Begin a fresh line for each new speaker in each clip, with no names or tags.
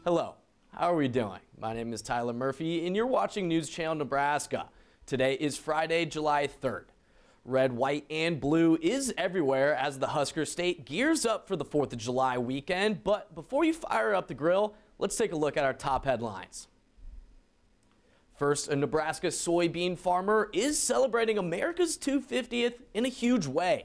Hello, how are we doing? My name is Tyler Murphy and you're watching News Channel Nebraska. Today is Friday, July 3rd. Red, white, and blue is everywhere as the Husker State gears up for the 4th of July weekend. But before you fire up the grill, let's take a look at our top headlines. First, a Nebraska soybean farmer is celebrating America's 250th in a huge way.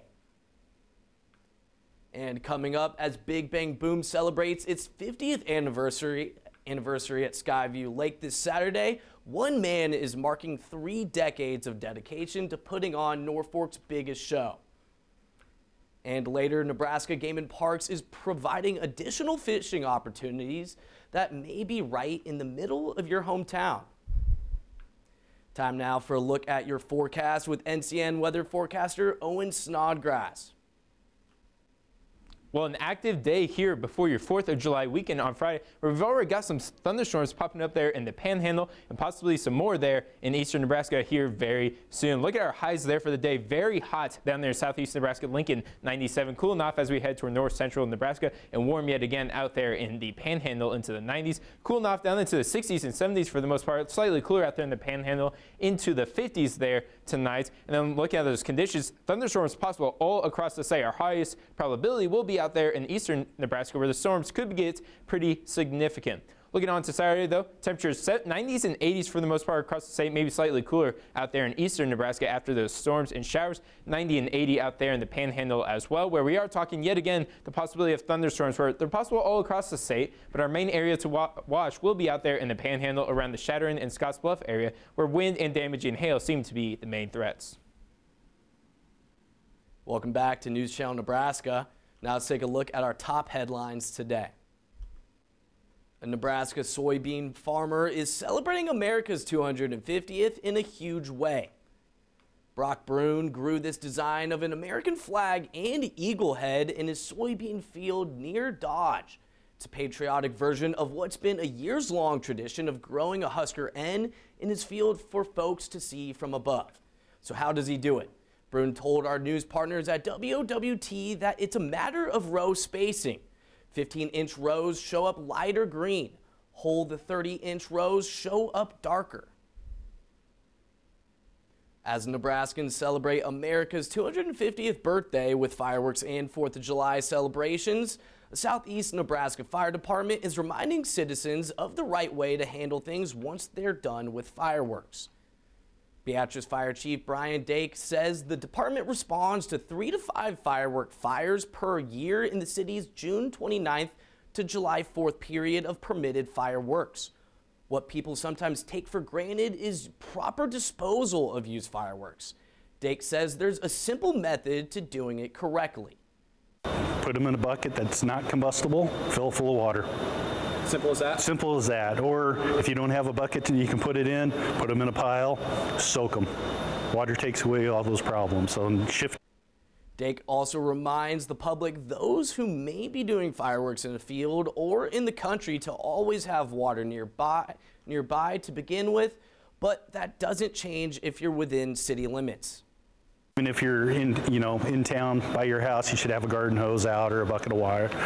And coming up, as Big Bang Boom celebrates its 50th anniversary at Skyview Lake this Saturday, one man is marking 3 decades of dedication to putting on Norfolk's biggest show. And later, Nebraska Game and Parks is providing additional fishing opportunities that may be right in the middle of your hometown. Time now for a look at your forecast with NCN weather forecaster Owen Snodgrass.
Well, an active day here before your 4th of July weekend on Friday, where we've already got some thunderstorms popping up there in the Panhandle and possibly some more there in eastern Nebraska here very soon. Look at our highs there for the day. Very hot down there in southeast Nebraska, Lincoln 97. Cooling off as we head toward north central Nebraska and warm yet again out there in the Panhandle into the 90s. Cooling off down into the 60s and 70s for the most part. Slightly cooler out there in the Panhandle into the 50s there tonight. And then looking at those conditions, thunderstorms possible all across the state. Our highest probability will be out there in eastern Nebraska where the storms could get pretty significant. Looking on to Saturday though, temperatures set 90s and 80s for the most part across the state, maybe slightly cooler out there in eastern Nebraska after those storms and showers. 90 and 80 out there in the Panhandle as well, where we are talking yet again the possibility of thunderstorms where they're possible all across the state, but our main area to watch will be out there in the Panhandle around the Shattern and Scottsbluff area where wind and damaging hail seem to be the main threats.
Welcome back to News Channel Nebraska. Now let's take a look at our top headlines today. A Nebraska soybean farmer is celebrating America's 250th in a huge way. Brock Brune grew this design of an American flag and eagle head in his soybean field near Dodge. It's a patriotic version of what's been a years-long tradition of growing a Husker N in his field for folks to see from above. So how does he do it? Brune told our news partners at WOWT that it's a matter of row spacing. 15-inch rows show up lighter green. Whole the 30-inch rows show up darker. As Nebraskans celebrate America's 250th birthday with fireworks and 4th of July celebrations, the Southeast Nebraska Fire Department is reminding citizens of the right way to handle things once they're done with fireworks. Beatrice Fire Chief Brian Dake says the department responds to 3 to 5 firework fires per year in the city's June 29th to July 4th period of permitted fireworks. What people sometimes take for granted is proper disposal of used fireworks. Dake says there's a simple method to doing it correctly.
Put them in a bucket that's not combustible, fill it full of water.
Simple as that?
Simple as that. Or if you don't have a bucket you can put it in, put them in a pile, soak them. Water takes away all those problems. So shift.
Dake also reminds the public, those who may be doing fireworks in a field or in the country, to always have water nearby to begin with, but that doesn't change if you're within city limits.
Even if you're in town by your house, you should have a garden hose out or a bucket of water.